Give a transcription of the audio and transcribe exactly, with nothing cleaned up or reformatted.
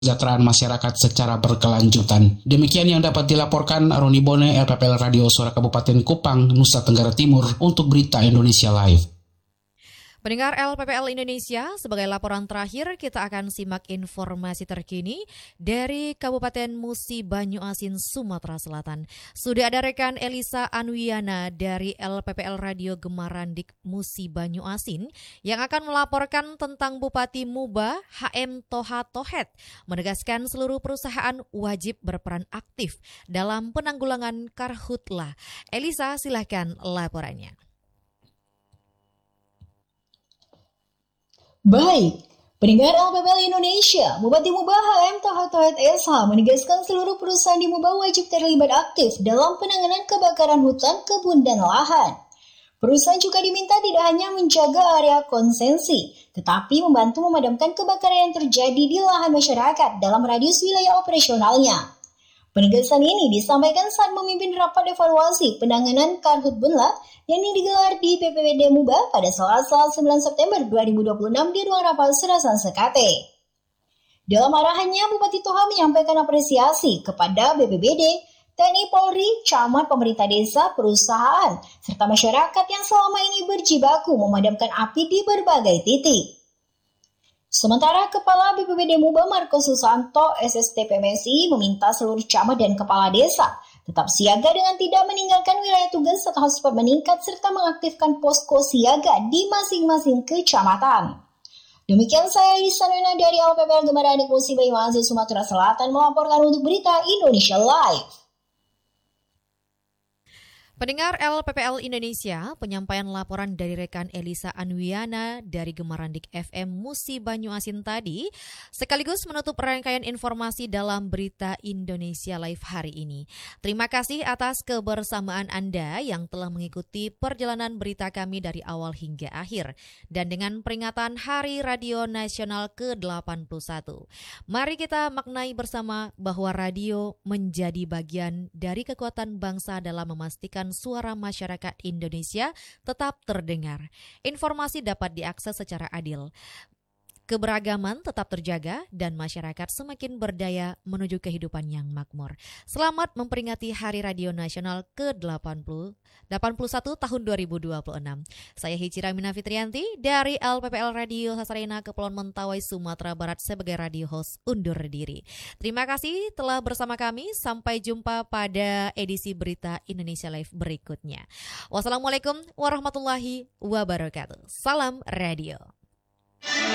kesejahteraan masyarakat secara berkelanjutan. Demikian yang dapat dilaporkan Roni Bone, L P P L Radio Suara Kabupaten Kupang, Nusa Tenggara Timur untuk Berita Indonesia Live. Pendengar L P P L Indonesia, sebagai laporan terakhir kita akan simak informasi terkini dari Kabupaten Musi Banyuasin, Sumatera Selatan. Sudah ada rekan Elisa Anwiana dari L P P L Radio Gemarandik Musi Banyuasin yang akan melaporkan tentang Bupati Muba H M Toha Tohet menegaskan seluruh perusahaan wajib berperan aktif dalam penanggulangan karhutlah. Elisa, silahkan laporannya. Baik, pendengar L P P L Indonesia, Bupati Muba H M Toha Tohet S H menegaskan seluruh perusahaan di Muba wajib terlibat aktif dalam penanganan kebakaran hutan, kebun, dan lahan. Perusahaan juga diminta tidak hanya menjaga area konsensi, tetapi membantu memadamkan kebakaran yang terjadi di lahan masyarakat dalam radius wilayah operasionalnya. Penegasan ini disampaikan saat memimpin rapat evaluasi penanganan karhutlah yang digelar di B P B D Muba pada Selasa sembilan September dua ribu dua puluh enam di ruang rapat Serasan Sekate. Dalam arahannya, Bupati Toha menyampaikan apresiasi kepada B P B D, T N I Polri, camat, pemerintah desa, perusahaan, serta masyarakat yang selama ini berjibaku memadamkan api di berbagai titik. Sementara Kepala B P B D Muba Marco Susanto S S T P M S I meminta seluruh camat dan kepala desa tetap siaga dengan tidak meninggalkan wilayah tugas atau hotspot meningkat serta mengaktifkan posko siaga di masing-masing kecamatan. Demikian saya Elisa Anwiana dari L P P L Gemarandik Musi Banyuasin, Sumatera Selatan melaporkan untuk Berita Indonesia Live. Pendengar L P P L Indonesia, penyampaian laporan dari rekan Elisa Anwiana dari Gemarandik F M Musi Banyuasin tadi sekaligus menutup rangkaian informasi dalam Berita Indonesia Live hari ini. Terima kasih atas kebersamaan Anda yang telah mengikuti perjalanan berita kami dari awal hingga akhir. Dan dengan peringatan Hari Radio Nasional ke delapan puluh satu, mari kita maknai bersama bahwa radio menjadi bagian dari kekuatan bangsa dalam memastikan suara masyarakat Indonesia tetap terdengar. Informasi dapat diakses secara adil. Keberagaman tetap terjaga dan masyarakat semakin berdaya menuju kehidupan yang makmur. Selamat memperingati Hari Radio Nasional ke delapan puluh satu tahun dua ribu dua puluh enam. Saya Hicira Mina Fitrianti dari L P P L Radio Hasarena Kepulauan Mentawai, Sumatera Barat sebagai radio host undur diri. Terima kasih telah bersama kami. Sampai jumpa pada edisi Berita Indonesia Live berikutnya. Wassalamualaikum warahmatullahi wabarakatuh. Salam radio.